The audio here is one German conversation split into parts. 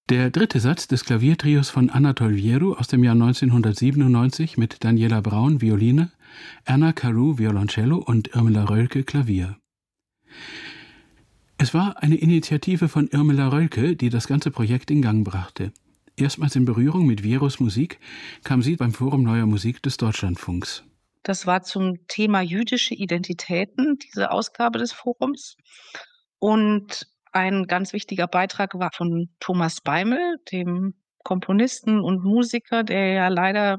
Der dritte Satz des Klaviertrios von Anatol Wieru aus dem Jahr 1997 mit Daniela Braun, Violine, Erna Carew, Violoncello und Irmela Rölke, Klavier. Es war eine Initiative von Irmela Rölke, die das ganze Projekt in Gang brachte. Erstmals in Berührung mit Wierus Musik kam sie beim Forum Neuer Musik des Deutschlandfunks. Das war zum Thema jüdische Identitäten, diese Ausgabe des Forums. Und ein ganz wichtiger Beitrag war von Thomas Beimel, dem Komponisten und Musiker, der ja leider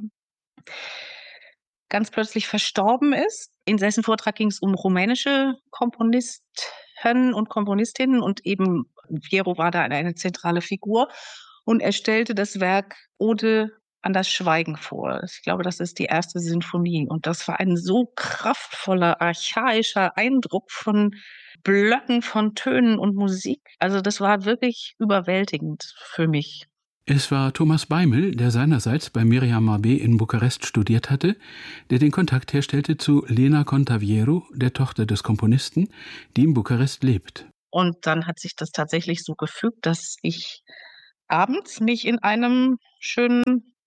ganz plötzlich verstorben ist. In dessen Vortrag ging es um rumänische Komponisten und Komponistinnen und eben Wieru war da eine zentrale Figur. Und er stellte das Werk Ode an das Schweigen vor. Ich glaube, das ist die erste Sinfonie. Und das war ein so kraftvoller, archaischer Eindruck von Blöcken, von Tönen und Musik. Also das war wirklich überwältigend für mich. Es war Thomas Beimel, der seinerseits bei Miriam Mabé in Bukarest studiert hatte, der den Kontakt herstellte zu Lena Conta-Wieru, der Tochter des Komponisten, die in Bukarest lebt. Und dann hat sich das tatsächlich so gefügt, dass ich abends mich in einem schönen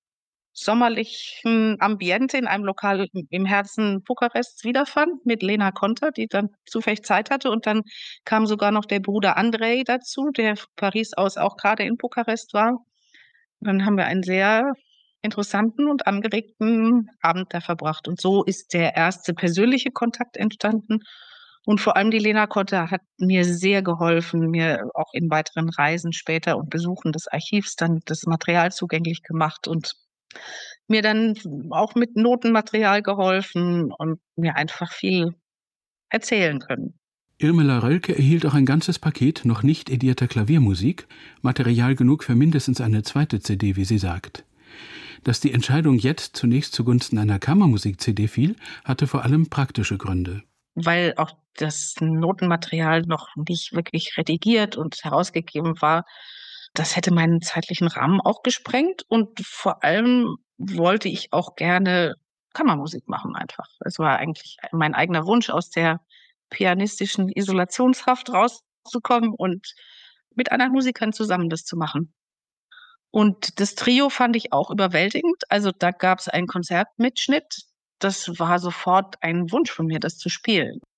sommerlichen Ambiente in einem Lokal im Herzen Bukarests wiederfand mit Lena Conta, die dann zufällig Zeit hatte. Und dann kam sogar noch der Bruder Andrei dazu, der von Paris aus auch gerade in Bukarest war. Und dann haben wir einen sehr interessanten und angeregten Abend da verbracht. Und so ist der erste persönliche Kontakt entstanden. Und vor allem die Lena Conta hat mir sehr geholfen, mir auch in weiteren Reisen später und Besuchen des Archivs dann das Material zugänglich gemacht und mir dann auch mit Notenmaterial geholfen und mir einfach viel erzählen können. Irmela Rölke erhielt auch ein ganzes Paket noch nicht edierter Klaviermusik, Material genug für mindestens eine zweite CD, wie sie sagt. Dass die Entscheidung jetzt zunächst zugunsten einer Kammermusik-CD fiel, hatte vor allem praktische Gründe. Weil auch das Notenmaterial noch nicht wirklich redigiert und herausgegeben war, das hätte meinen zeitlichen Rahmen auch gesprengt. Und vor allem wollte ich auch gerne Kammermusik machen einfach. Es war eigentlich mein eigener Wunsch, aus der pianistischen Isolationshaft rauszukommen und mit anderen Musikern zusammen das zu machen. Und das Trio fand ich auch überwältigend. Also da gab es einen Konzertmitschnitt. Das war sofort ein Wunsch von mir, das zu spielen.